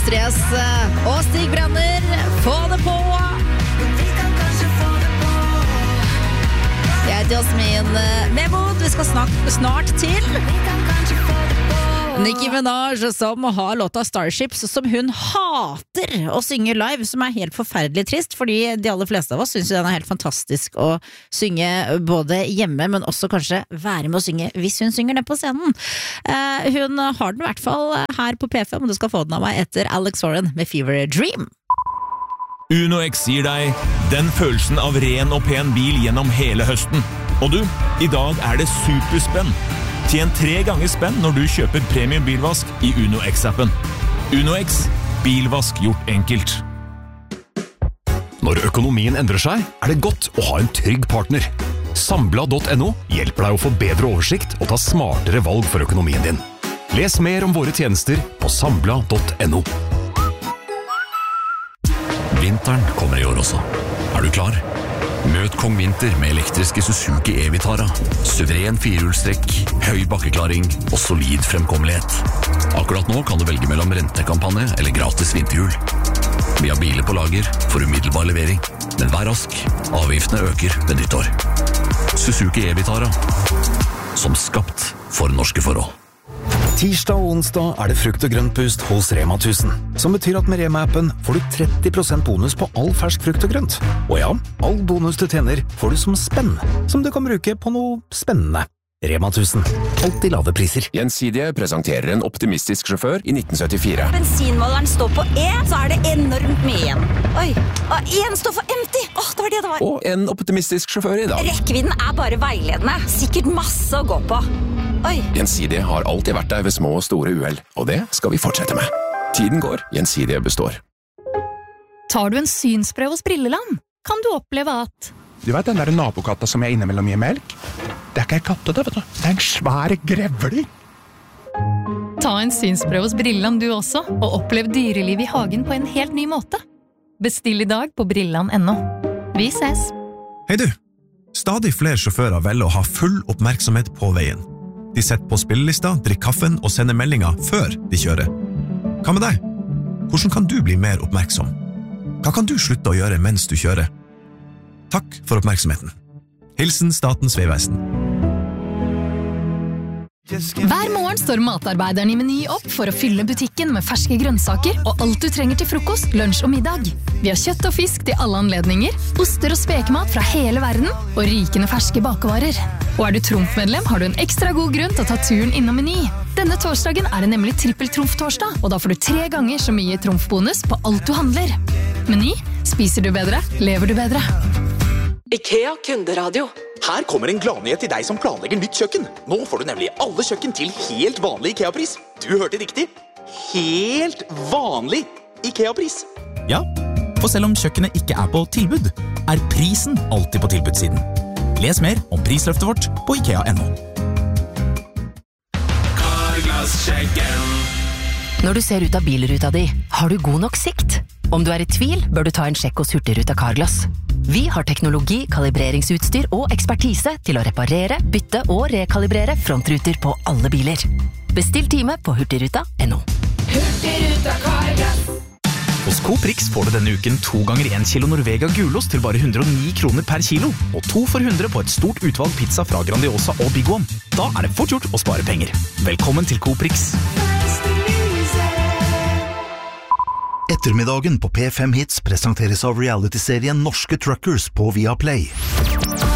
Stress og Stig Brenner. Få det på! Jeg heter Jasmin Mehmood. Vi skal snart til Nicki Minaj, som har låta Starships, som hun hater å synge live, som helt forferdelig trist, fordi de aller fleste av oss synes den helt fantastisk å synge både hjemme, men også kanskje være med å synge hvis hun synger ned på scenen. Hun har den I hvert fall her på P5, og du skal få den av meg etter Alex Warren med Fever Dream. Uno X gir deg den følelsen av ren og pen bil gjennom hele høsten. Og du, I dag det superspenn. Tjen 3 ganger spenn når du kjøper premium bilvask I Uno X-appen. Uno X, bilvask gjort enkelt. Når økonomien endrer seg, det godt å ha en trygg partner. Sambla.no hjelper deg å få bedre oversikt og ta smartere valg for økonomien din. Les mer om våre tjenester på sambla.no. Vinteren kommer I år også. Du klar? Møt Kong Vinter med elektriske Suzuki E-Vitara. Suveren firehjulstrekk, høy bakkeklaring og solid fremkommelighet. Akkurat nå kan du velge mellom rentekampanje eller gratis vinterhjul. Vi har biler på lager for umiddelbar levering, men vær rask. Avgiftene øker ved nyttår. Suzuki E-Vitara. Som skapt for norske forhold. Tirsdag og onsdag det frukt- og grøntboost hos Rema 1000, som betyr at med Rema-appen får du 30% bonus på all fersk frukt og grønt. Og ja, all bonus du tjener får du som spenn, som du kan bruke på noe spennende. Rema 1000, alltid lave priser. Gjensidige presenterer en optimistisk sjåfør I 1974. Bensinmåleren står på E, så det enormt mye igjen. Oi, og en står for empty. Det var det det var. Og en optimistisk sjåfør I dag. Rekkevidden bare veiledende. Sikkert masse å gå på. Oi. Gjensidige har alltid vært der ved små og store uheld, og det skal vi fortsette med. Tiden går, Gjensidige består. Tar du en synsprøve hos Brilleland, kan du oppleve at... Du vet den der nabokatta som jeg innimellom gir melk? Det ikke en katte det, vet du. Det en svær grevling. Ta en synsprøve hos Brilleland du også, og opplev dyreliv I hagen på en helt ny måte. Bestill I dag på Brilleland.no. Vi ses! Hei du! Stadig flere sjåfører velger å ha full oppmerksomhet på veien. De setter på spillelista, drikker kaffen og sender meldinger før de kjører. Hva med deg? Hvordan kan du bli mer oppmerksom? Hva kan du slutte å gjøre mens du kjører? Takk for oppmerksomheten. Hilsen Statens Vegvesen. Hver morgen står matarbeideren I Meny opp for å fylle butikken med ferske grønnsaker og alt du trenger til frokost, lunsj og middag. Vi har kjøtt og fisk til alle anledninger, oster og spekemat fra hele verden og rikende ferske bakevarer. Og du Trumf-medlem, har du en ekstra god grunn til å ta turen innom Meny. Denne torsdagen det nemlig trippel-Trumf-torsdag, og da får du 3 ganger så mye Trumf-bonus på alt du handler. Meny, spiser du bedre, lever du bedre. IKEA Kunderadio. Her kommer en gladnyhet til deg som planlegger nytt kjøkken. Nå får du nemlig alle kjøkken til helt vanlig IKEA-pris. Du hørte riktig. Helt vanlig IKEA-pris. Ja, for selv om kjøkkenet ikke på tilbud, prisen alltid på tilbudssiden. Les mer om prisløftet vårt på IKEA.no. Carglass-sjekken. Når du ser ut av bilruta di, har du god nok sikt? Om du I tvil, bør du ta en sjekk hos Hurtigruta Carglass. Vi har teknologi, kalibreringsutstyr og ekspertise til å reparere, bytte og rekalibrere frontruter på alle biler. Bestill time på hurtigruta.no. Hurtigruta Carglass. Hos Coop-Rix får du denne uken 2 ganger 1 kilo Norvega gulost til bare 109 kroner per kilo, og 2 for 100 på et stort utvalg pizza fra Grandiosa og Big One. Da det fort gjort å spare penger. Velkommen til Coop-Rix. Ettermiddagen på P5 Hits presenteres av reality-serien Norske Truckers på Viaplay.